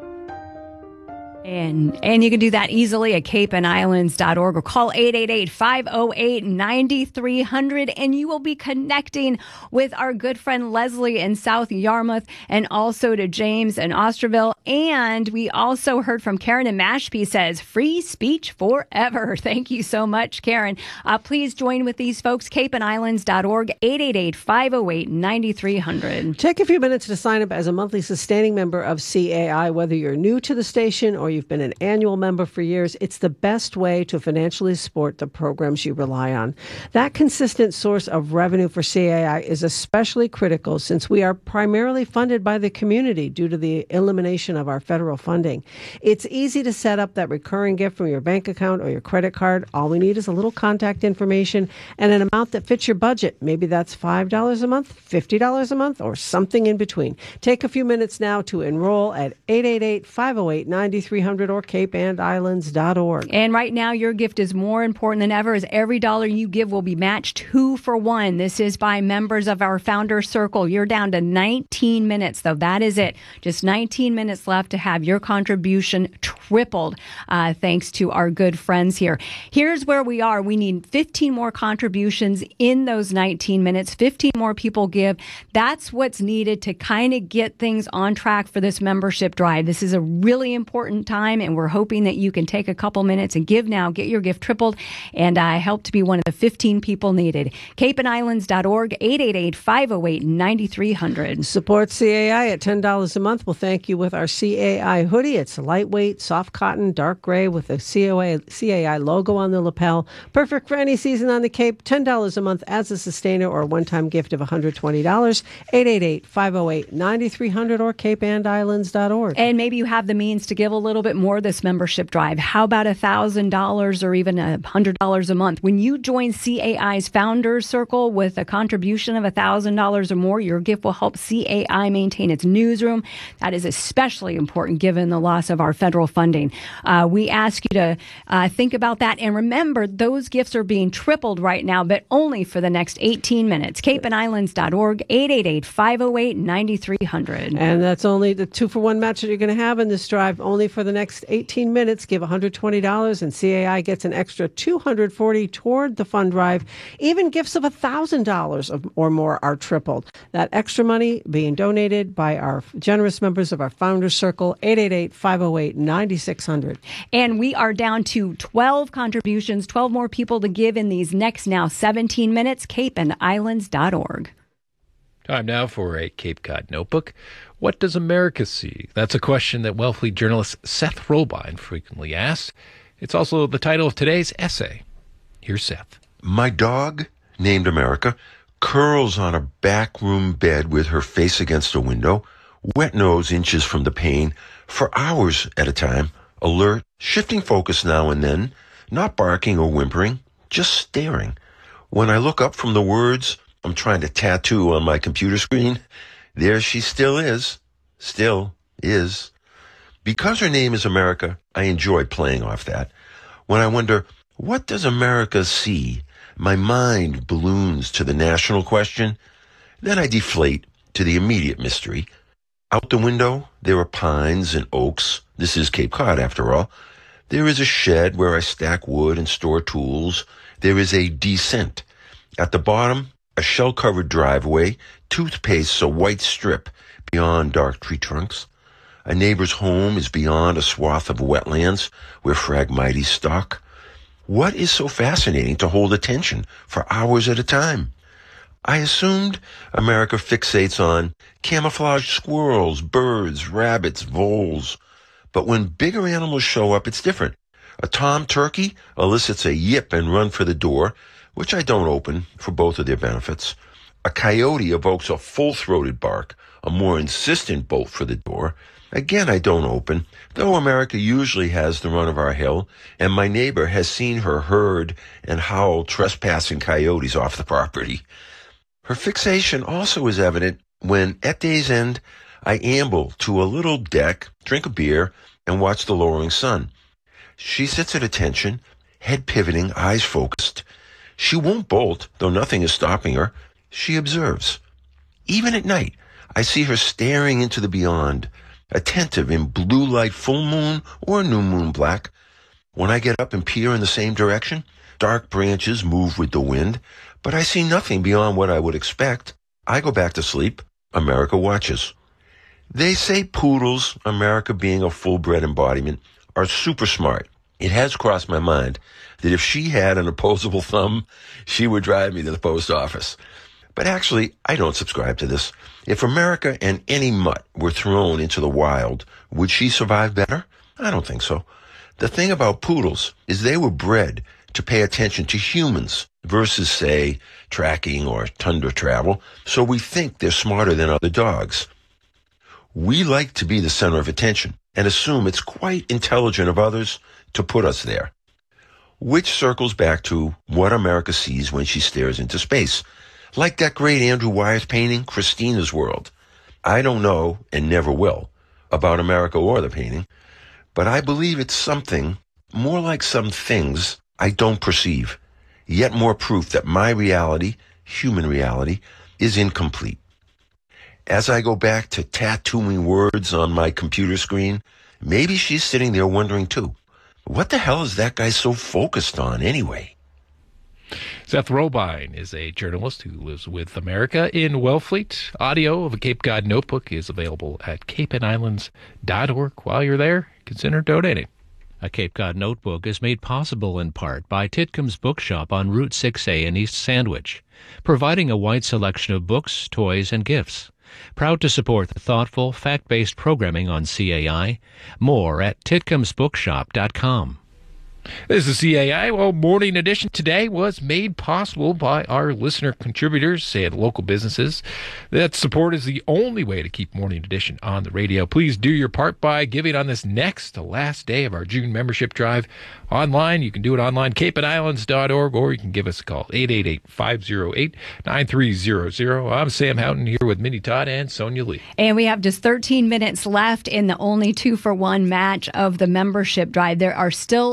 And and you can do that easily at cape and islands dot org or call eight eight eight, five oh eight, nine three hundred and you will be connecting with our good friend Leslie in South Yarmouth and also to James in Osterville. And we also heard from Karen in Mashpee says, free speech forever. Thank you so much, Karen. Uh, please join with these folks, cape and islands dot org, eight eight eight, five oh eight, nine three hundred. Take a few minutes to sign up as a monthly sustaining member of C A I, whether you're new to the station or you've been an annual member for years. It's the best way to financially support the programs you rely on. That consistent source of revenue for C A I is especially critical since we are primarily funded by the community due to the elimination of our federal funding. It's easy to set up that recurring gift from your bank account or your credit card. All we need is a little contact information and an amount that fits your budget. Maybe that's five dollars a month, fifty dollars a month, or something in between. Take a few minutes now to enroll at eight eight eight, five oh eight, nine three hundred or cape and islands dot org. And right now, your gift is more important than ever as every dollar you give will be matched two for one. This is by members of our Founders Circle. You're down to nineteen minutes, though. That is it. Just nineteen minutes left to have your contribution tripled, uh, thanks to our good friends here. Here's where we are. We need fifteen more contributions in those nineteen minutes. fifteen more people give. That's what's needed to kind of get things on track for this membership drive. This is a really important time, and we're hoping that you can take a couple minutes and give now, get your gift tripled, and uh, help to be one of the fifteen people needed. cape and islands dot org, eight eight eight, five oh eight, nine three hundred. Support C A I at ten dollars a month. We'll thank you with our C A I hoodie. It's lightweight, soft cotton, dark gray with a C A I logo on the lapel. Perfect for any season on the Cape. ten dollars a month as a sustainer or a one-time gift of one hundred twenty dollars. eight eight eight, five oh eight, nine three hundred or cape and islands dot org. And maybe you have the means to give a little bit more this membership drive. How about one thousand dollars or even one hundred dollars a month? When you join C A I's Founders Circle with a contribution of one thousand dollars or more, your gift will help C A I maintain its newsroom. That is especially important given the loss of our federal funding. Uh, we ask you to uh, think about that. And remember, those gifts are being tripled right now, but only for the next eighteen minutes. cape and islands dot org, eight eight eight, five oh eight, nine three hundred. And that's only the two for one match that you're going to have in this drive, only for the next eighteen minutes, give one hundred twenty dollars and C A I gets an extra two hundred forty dollars toward the fund drive. Even gifts of one thousand dollars or more are tripled. That extra money being donated by our generous members of our Founders Circle, eight eight eight, five oh eight, nine six hundred. And we are down to twelve contributions, twelve more people to give in these next now seventeen minutes. cape and islands dot org. Time now for a Cape Cod Notebook. What does America see? That's a question that Wellfleet journalist Seth Robine frequently asks. It's also the title of today's essay. Here's Seth. My dog, named America, curls on a backroom bed with her face against a window, wet nose inches from the pane, for hours at a time, alert, shifting focus now and then, not barking or whimpering, just staring. When I look up from the words I'm trying to tattoo on my computer screen, there she still is, still is. Because her name is America, I enjoy playing off that. When I wonder, what does America see? My mind balloons to the national question. Then I deflate to the immediate mystery. Out the window, there are pines and oaks. This is Cape Cod, after all. There is a shed where I stack wood and store tools. There is a descent. At the bottom, a shell-covered driveway, toothpaste's a white strip beyond dark tree trunks. A neighbor's home is beyond a swath of wetlands where Phragmites stalk. What is so fascinating to hold attention for hours at a time? I assumed America fixates on camouflaged squirrels, birds, rabbits, voles. But when bigger animals show up, it's different. A tom turkey elicits a yip and run for the door, which I don't open for both of their benefits. A coyote evokes a full-throated bark, a more insistent bolt for the door. Again, I don't open, though America usually has the run of our hill, and my neighbor has seen her herd and howl trespassing coyotes off the property. Her fixation also is evident when, at day's end, I amble to a little deck, drink a beer, and watch the lowering sun. She sits at attention, head pivoting, eyes focused. She won't bolt, though nothing is stopping her. She observes. Even at night, I see her staring into the beyond, attentive in blue light full moon or new moon black. When I get up and peer in the same direction, dark branches move with the wind, but I see nothing beyond what I would expect. I go back to sleep. America watches. They say poodles, America being a full-bred embodiment, are super smart. It has crossed my mind that if she had an opposable thumb, she would drive me to the post office. But actually, I don't subscribe to this. If America and any mutt were thrown into the wild, would she survive better? I don't think so. The thing about poodles is they were bred to pay attention to humans versus, say, tracking or tundra travel, so we think they're smarter than other dogs. We like to be the center of attention and assume it's quite intelligent of others to put us there. Which circles back to what America sees when she stares into space. Like that great Andrew Wyeth painting, Christina's World. I don't know, and never will, about America or the painting, but I believe it's something more like some things I don't perceive, yet more proof that my reality, human reality, is incomplete. As I go back to tattooing words on my computer screen, maybe she's sitting there wondering too, what the hell is that guy so focused on anyway? Seth Robine is a journalist who lives with America in Wellfleet. Audio of a Cape Cod Notebook is available at cape and islands dot org. While you're there, consider donating. A Cape Cod Notebook is made possible in part by Titcomb's Bookshop on Route six A in East Sandwich, providing a wide selection of books, toys, and gifts. Proud to support the thoughtful, fact-based programming on C A I. More at titcombs bookshop dot com. This is C A I. Well, Morning Edition today was made possible by our listener contributors, say at local businesses. That support is the only way to keep Morning Edition on the radio. Please do your part by giving on this next to last day of our June membership drive. Online, you can do it online, cape and islands dot org, or you can give us a call, eight eight eight, five oh eight, nine three zero zero. I'm Sam Houghton here with Minnie Todd and Sonia Lee. And we have just thirteen minutes left in the only two for one match of the membership drive. There are still dollars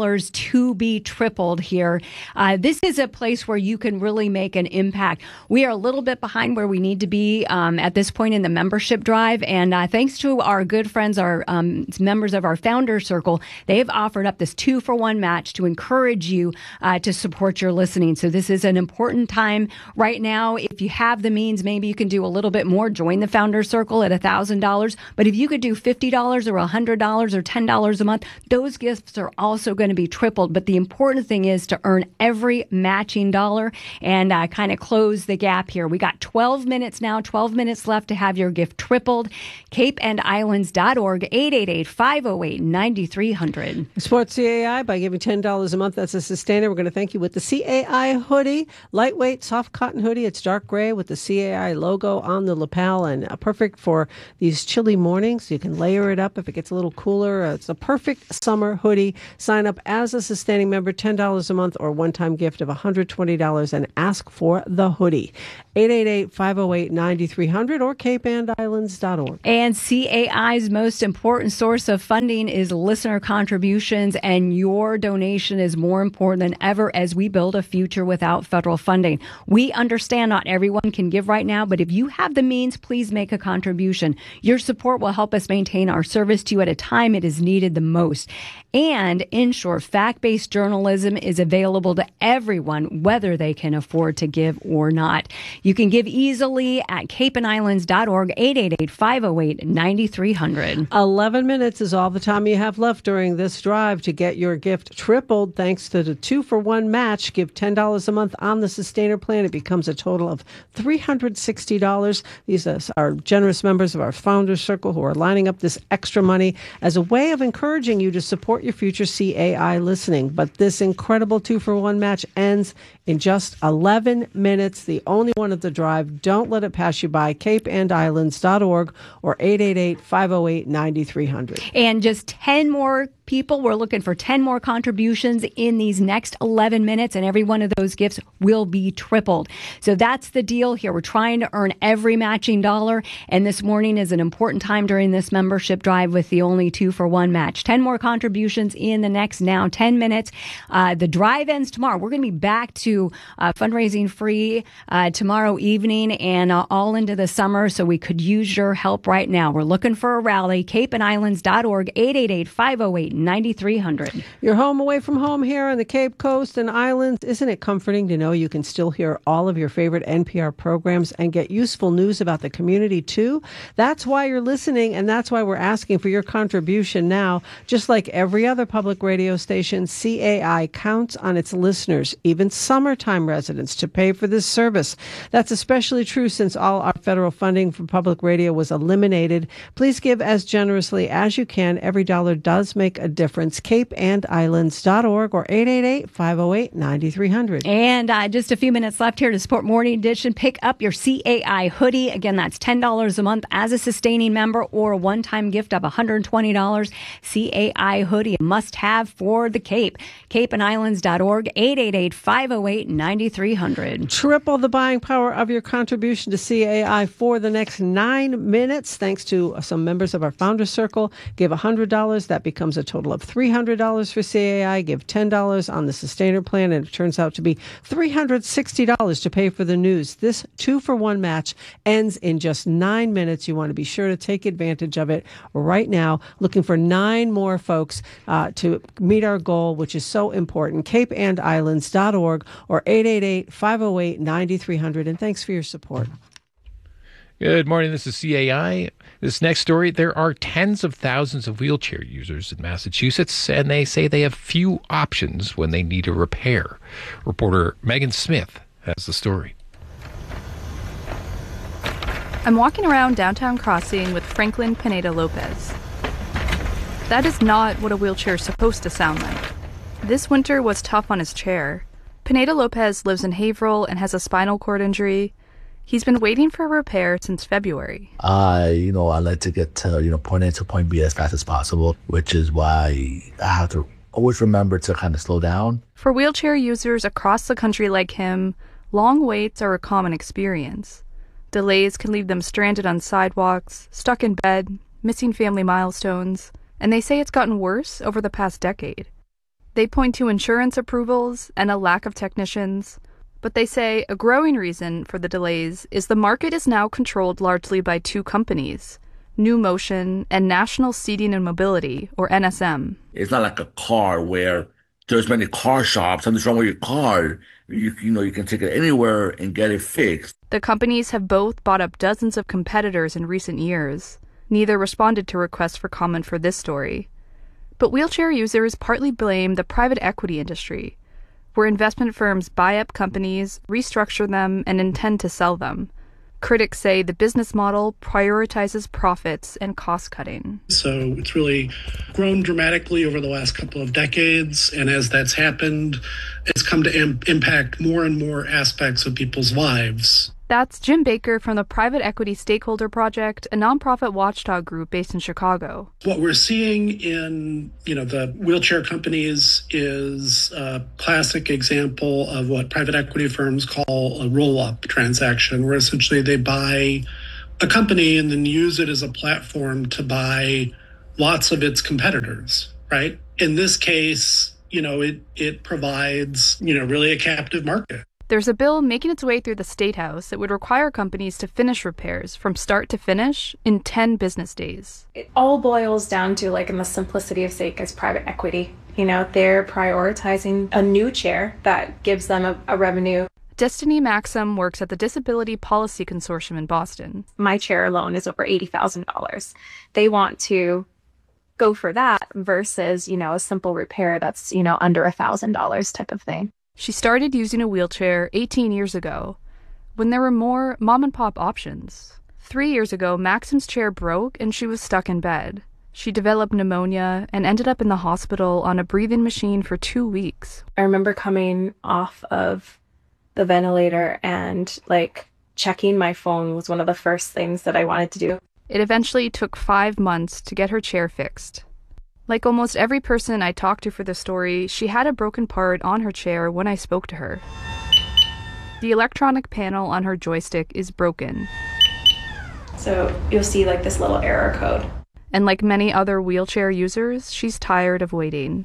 dollars to be tripled here. Uh, this is a place where you can really make an impact. We are a little bit behind where we need to be um, at this point in the membership drive. And uh, thanks to our good friends, our um, members of our Founders Circle, they've offered up this two for one match to encourage you uh, to support your listening. So this is an important time right now. If you have the means, maybe you can do a little bit more. Join the Founders Circle at one thousand dollars. But if you could do fifty dollars or one hundred dollars or ten dollars a month, those gifts are also going to be tripled. But the important thing is to earn every matching dollar and uh, kind of close the gap here. We got twelve minutes now, twelve minutes left to have your gift tripled. cape and islands dot org, eight eight eight, five oh eight, nine three hundred. Support C A I by giving ten dollars a month. That's a sustainer. We're going to thank you with the C A I hoodie. Lightweight, soft cotton hoodie. It's dark gray with the C A I logo on the lapel and uh, perfect for these chilly mornings. You can layer it up if it gets a little cooler. Uh, it's a perfect summer hoodie. Sign up as a sustaining member, ten dollars a month or one-time gift of one hundred twenty dollars and ask for the hoodie. eight eight eight, five oh eight, nine three hundred or cape and islands dot org. And C A I's most important source of funding is listener contributions, and your donation is more important than ever as we build a future without federal funding. We understand not everyone can give right now, but if you have the means, please make a contribution. Your support will help us maintain our service to you at a time it is needed the most. And in short, fact-based journalism is available to everyone, whether they can afford to give or not. You can give easily at cape and islands dot org, eight eight eight, five oh eight, nine three hundred. eleven minutes is all the time you have left during this drive to get your gift tripled thanks to the two for one match. Give ten dollars a month on the Sustainer plan. It becomes a total of three hundred sixty dollars. These are generous members of our Founders Circle who are lining up this extra money as a way of encouraging you to support your future C A I listening. But this incredible two for one match ends in just eleven minutes, the only one of the drive. Don't let it pass you by. cape and islands dot org or eight eight eight, five oh eight, nine three hundred. And just ten more people. We're looking for ten more contributions in these next eleven minutes, and every one of those gifts will be tripled. So that's the deal here. We're trying to earn every matching dollar, and this morning is an important time during this membership drive with the only two for one match. ten more contributions in the next now ten minutes. Uh, the drive ends tomorrow. We're going to be back to uh, fundraising free uh, tomorrow evening and uh, all into the summer, so we could use your help right now. We're looking for a rally. cape and islands dot org, eight eight eight, five oh eight, nine three hundred. You're home away from home here on the Cape Coast and Islands. Isn't it comforting to know you can still hear all of your favorite N P R programs and get useful news about the community too? That's why you're listening, and that's why we're asking for your contribution now. Just like every other public radio station, C A I counts on its listeners, even summertime residents, to pay for this service. That's especially true since all our federal funding for public radio was eliminated. Please give as generously as you can. Every dollar does make a difference. cape and islands dot org or eight eight eight, five oh eight, nine three hundred. And uh, just a few minutes left here to support Morning Edition. Pick up your C A I hoodie. Again, that's ten dollars a month as a sustaining member or a one-time gift of one hundred twenty dollars. C A I hoodie, a must-have for the Cape. cape and islands dot org, eight eight eight, five oh eight, nine three hundred. Triple the buying power of your contribution to C A I for the next nine minutes. Thanks to some members of our Founders Circle. Give one hundred dollars. That becomes a total of three hundred dollars for C A I. Give ten dollars on the Sustainer plan, and it turns out to be three hundred sixty dollars to pay for the news. This two for one match ends in just nine minutes. You want to be sure to take advantage of it right now. Looking for nine more folks uh, to meet our goal, which is so important. cape and islands dot org or eight eight eight, five oh eight, nine three hundred. And thanks for your support. Good morning. This is C A I. This next story, there are tens of thousands of wheelchair users in Massachusetts, and they say they have few options when they need a repair. Reporter Megan Smith has the story. I'm walking around downtown Crossing with Franklin Pineda Lopez. That is not what a wheelchair is supposed to sound like. This winter was tough on his chair. Pineda Lopez lives in Haverhill and has a spinal cord injury. He's been waiting for repair since February. I, you know, I like to get to, you know, point A to point B as fast as possible, which is why I have to always remember to kind of slow down. For wheelchair users across the country like him, long waits are a common experience. Delays can leave them stranded on sidewalks, stuck in bed, missing family milestones, and they say it's gotten worse over the past decade. They point to insurance approvals and a lack of technicians, but they say a growing reason for the delays is the market is now controlled largely by two companies, New Motion and National Seating and Mobility, or N S M. It's not like a car where there's many car shops, something's wrong with your car. You, you know, you can take it anywhere and get it fixed. The companies have both bought up dozens of competitors in recent years. Neither responded to requests for comment for this story. But wheelchair users partly blame the private equity industry, where investment firms buy up companies, restructure them, and intend to sell them. Critics say the business model prioritizes profits and cost-cutting. So it's really grown dramatically over the last couple of decades, and as that's happened, it's come to im- impact more and more aspects of people's lives. That's Jim Baker from the Private Equity Stakeholder Project, a nonprofit watchdog group based in Chicago. What we're seeing in, you know, the wheelchair companies is a classic example of what private equity firms call a roll-up transaction, where essentially they buy a company and then use it as a platform to buy lots of its competitors, right? In this case, you know, it, it provides, you know, really a captive market. There's a bill making its way through the State House that would require companies to finish repairs from start to finish in ten business days. It all boils down to, like, in the simplicity of sake, is private equity. You know, they're prioritizing a new chair that gives them a, a revenue. Destiny Maxim works at the Disability Policy Consortium in Boston. My chair alone is over eighty thousand dollars. They want to go for that versus, you know, a simple repair that's, you know, under one thousand dollars type of thing. She started using a wheelchair eighteen years ago, when there were more mom-and-pop options. Three years ago, Maxim's chair broke and she was stuck in bed. She developed pneumonia and ended up in the hospital on a breathing machine for two weeks. I remember coming off of the ventilator and, like, checking my phone was one of the first things that I wanted to do. It eventually took five months to get her chair fixed. Like almost every person I talked to for the story, she had a broken part on her chair when I spoke to her. The electronic panel on her joystick is broken. So you'll see, like, this little error code. And like many other wheelchair users, she's tired of waiting.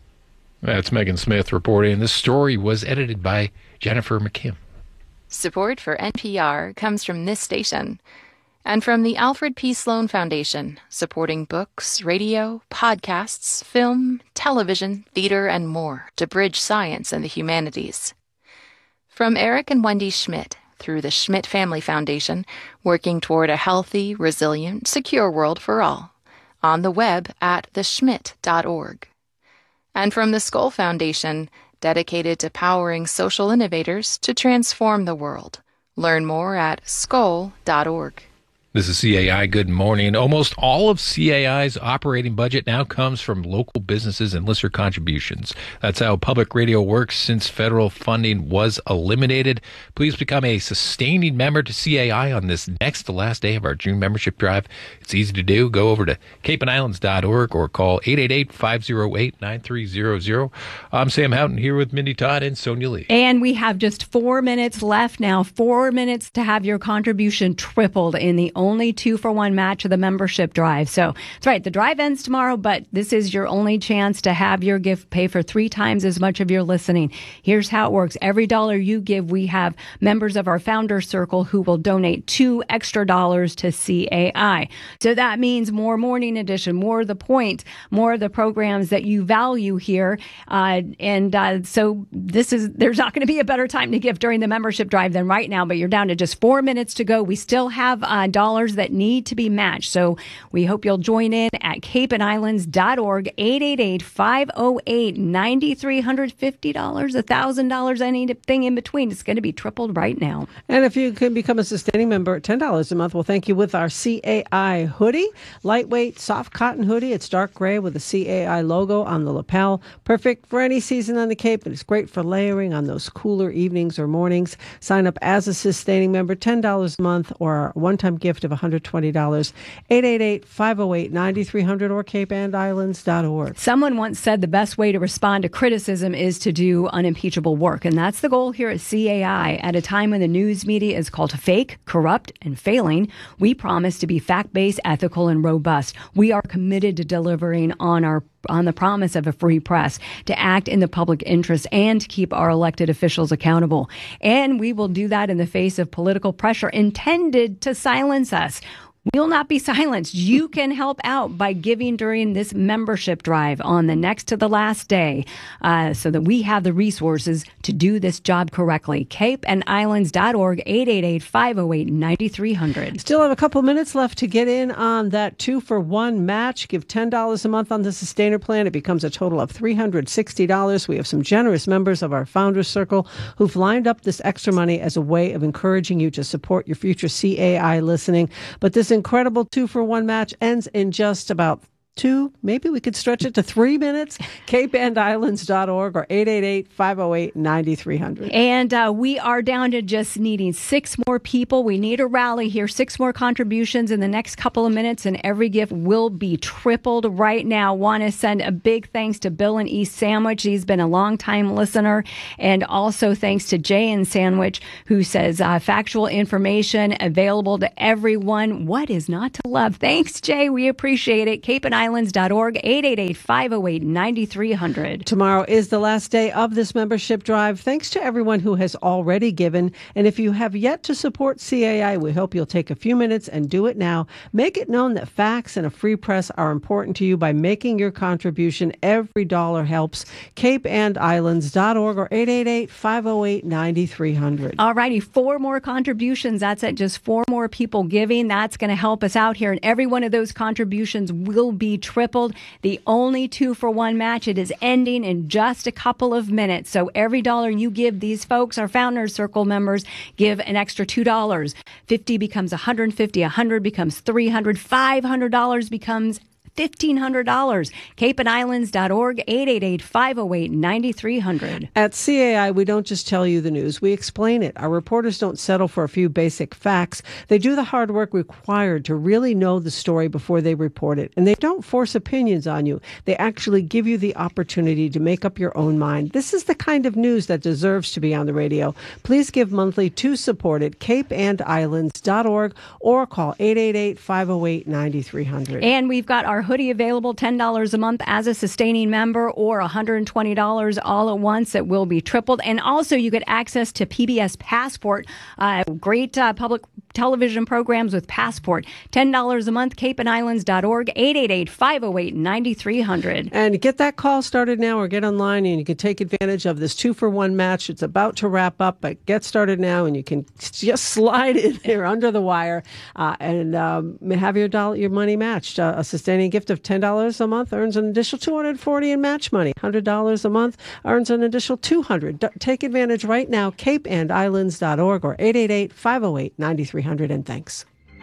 That's Megan Smith reporting. This story was edited by Jennifer McKim. Support for N P R comes from this station and from the Alfred P. Sloan Foundation, supporting books, radio, podcasts, film, television, theater, and more to bridge science and the humanities. From Eric and Wendy Schmidt, through the Schmidt Family Foundation, working toward a healthy, resilient, secure world for all, on the web at the schmidt dot org. And from the Skoll Foundation, dedicated to powering social innovators to transform the world. Learn more at skoll dot org. This is C A I. Good morning. Almost all of C A I's operating budget now comes from local businesses and listener contributions. That's how public radio works since federal funding was eliminated. Please become a sustaining member to C A I on this next to last day of our June membership drive. It's easy to do. Go over to cape and islands dot org or call eight eight eight, five oh eight, nine three zero zero. I'm Sam Houghton here with Mindy Todd and Sonia Lee. And we have just four minutes left now. Four minutes to have your contribution tripled in the only two for one match of the membership drive. So that's right. The drive ends tomorrow, but this is your only chance to have your gift pay for three times as much of your listening. Here's how it works. Every dollar you give, we have members of our founder circle who will donate two extra dollars to C A I. So that means more Morning Edition, more The Point, more of the programs that you value here. Uh, and uh, so this is, there's not going to be a better time to give during the membership drive than right now, but you're down to just four minutes to go. We still have uh, dollars that need to be matched. So we hope you'll join in at cape and islands dot org, eight eight eight, five oh eight, nine three five oh, one thousand dollars, anything in between. It's going to be tripled right now. And if you can become a sustaining member at ten dollars a month, we'll thank you with our C A I hoodie. Lightweight, soft cotton hoodie. It's dark gray with the C A I logo on the lapel. Perfect for any season on the Cape, and it's great for layering on those cooler evenings or mornings. Sign up as a sustaining member, ten dollars a month, or a one-time gift of one hundred twenty dollars. eight eight eight, five oh eight, nine three hundred or cape and islands dot org. Someone once said the best way to respond to criticism is to do unimpeachable work, and that's the goal here at C A I. At a time when the news media is called fake, corrupt, and failing, we promise to be fact-based, ethical, and robust. We are committed to delivering on our on the promise of a free press, to act in the public interest, and to keep our elected officials accountable. And we will do that in the face of political pressure intended to silence us. We will not be silenced. You can help out by giving during this membership drive on the next to the last day, uh, so that we have the resources to do this job correctly. cape and islands dot org, eight eight eight, five oh eight, nine three hundred. Still have a couple minutes left to get in on that two-for-one match. Give ten dollars a month on the Sustainer plan. It becomes a total of three hundred sixty dollars. We have some generous members of our Founders Circle who've lined up this extra money as a way of encouraging you to support your future C A I listening. But this incredible two-for-one match ends in just about two, maybe we could stretch it to three minutes. cape and islands dot org or eight eight eight, five oh eight, nine three hundred. And uh, we are down to just needing six more people. We need a rally here. Six more contributions in the next couple of minutes, and every gift will be tripled right now. Want to send a big thanks to Bill in East Sandwich. He's been a long-time listener. And also thanks to Jay in Sandwich, who says uh, factual information available to everyone. What is not to love? Thanks, Jay. We appreciate it. cape and islands dot org, eight eight eight, five oh eight, nine three hundred. Tomorrow is the last day of this membership drive. Thanks to everyone who has already given. And if you have yet to support C A I, we hope you'll take a few minutes and do it now. Make it known that facts and a free press are important to you by making your contribution. Every dollar helps. cape and islands dot org or eight eight eight, five oh eight, nine three hundred. All righty, four more contributions. That's it. Just four more people giving. That's going to help us out here. And every one of those contributions will be tripled. The only two for one match. It is ending in just a couple of minutes. So every dollar you give these folks, our Founders Circle members, give an extra two dollars. fifty becomes one hundred fifty. one hundred becomes three hundred. five hundred dollars becomes fifteen hundred dollars. cape and islands dot org, eight eight eight, five oh eight, nine three hundred. At C A I, we don't just tell you the news, we explain it. Our reporters don't settle for a few basic facts. They do the hard work required to really know the story before they report it. And they don't force opinions on you. They actually give you the opportunity to make up your own mind. This is the kind of news that deserves to be on the radio. Please give monthly to support it, cape and islands dot org, or call eight eight eight, five oh eight, nine three hundred. And we've got our hoodie available, ten dollars a month as a sustaining member, or one hundred twenty dollars all at once. It will be tripled. And also you get access to P B S Passport, uh, great uh, public television programs with Passport. ten dollars a month, cape and islands dot org, eight eight eight, five oh eight, nine three hundred. And get that call started now, or get online and you can take advantage of this two-for-one match. It's about to wrap up, but get started now and you can just slide in there under the wire uh, and um, have your dollar, your money matched. Uh, a sustaining gift of ten dollars a month earns an additional two hundred forty dollars in match money. one hundred dollars a month earns an additional two hundred dollars. D- take advantage right now, cape and islands dot org or eight eight eight, five oh eight, nine three hundred. And thanks.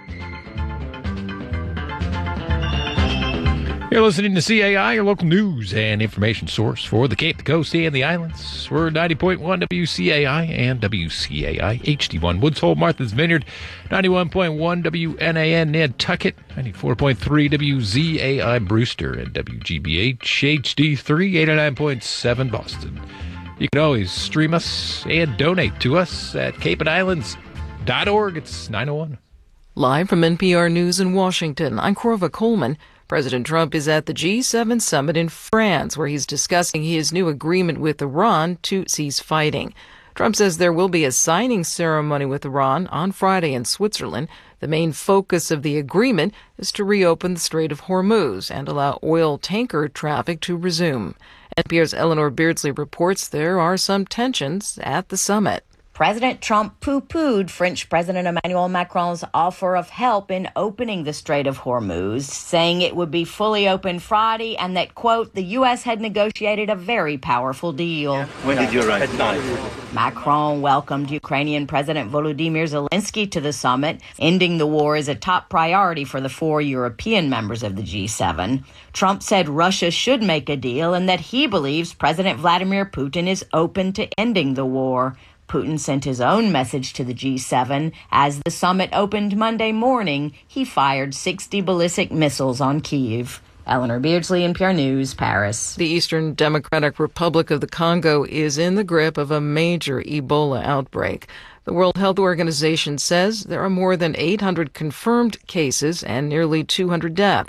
You're listening to C A I, your local news and information source for the Cape, the Coast, and the Islands. We're ninety point one W C A I and W C A I H D one Woods Hole, Martha's Vineyard, ninety-one point one W N A N Nantucket, ninety-four point three W Z A I Brewster, and W G B H H D three, eighty-nine point seven Boston. You can always stream us and donate to us at cape and islands dot org. It's nine oh one. Live from N P R News in Washington, I'm Corva Coleman. President Trump is at the G seven summit in France, where he's discussing his new agreement with Iran to cease fighting. Trump says there will be a signing ceremony with Iran on Friday in Switzerland. The main focus of the agreement is to reopen the Strait of Hormuz and allow oil tanker traffic to resume. N P R's Eleanor Beardsley reports there are some tensions at the summit. President Trump poo-pooed French President Emmanuel Macron's offer of help in opening the Strait of Hormuz, saying it would be fully open Friday and that, quote, the U S had negotiated a very powerful deal. When did you arrive? At nine. Macron welcomed Ukrainian President Volodymyr Zelensky to the summit. Ending the war is a top priority for the four European members of the G seven. Trump said Russia should make a deal and that he believes President Vladimir Putin is open to ending the war. Putin sent his own message to the G seven. As the summit opened Monday morning, he fired sixty ballistic missiles on Kyiv. Eleanor Beardsley, N P R News, Paris. The Eastern Democratic Republic of the Congo is in the grip of a major Ebola outbreak. The World Health Organization says there are more than eight hundred confirmed cases and nearly two hundred deaths.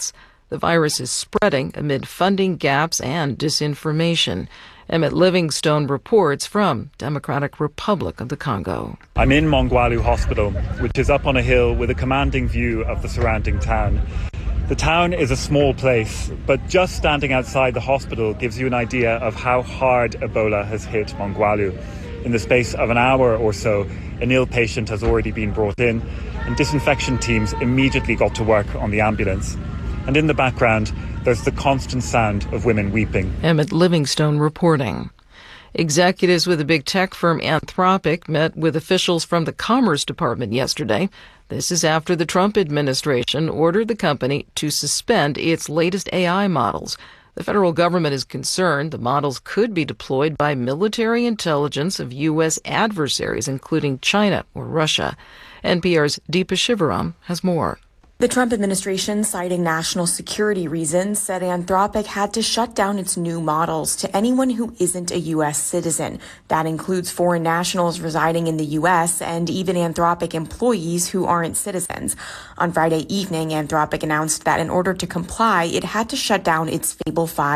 The virus is spreading amid funding gaps and disinformation. Emmett Livingstone reports from Democratic Republic of the Congo. I'm in Mongwalu Hospital, which is up on a hill with a commanding view of the surrounding town. The town is a small place, but just standing outside the hospital gives you an idea of how hard Ebola has hit Mongwalu. In the space of an hour or so, an ill patient has already been brought in, and disinfection teams immediately got to work on the ambulance. And in the background, there's the constant sound of women weeping. Emmett Livingstone reporting. Executives with the big tech firm Anthropic met with officials from the Commerce Department yesterday. This is after the Trump administration ordered the company to suspend its latest A I models. The federal government is concerned the models could be deployed by military intelligence of U S adversaries, including China or Russia. N P R's Deepa Shivaram has more. The Trump administration, citing national security reasons, said Anthropic had to shut down its new models to anyone who isn't a U S citizen. That includes foreign nationals residing in the U S and even Anthropic employees who aren't citizens. On Friday evening, Anthropic announced that in order to comply, it had to shut down its Fable five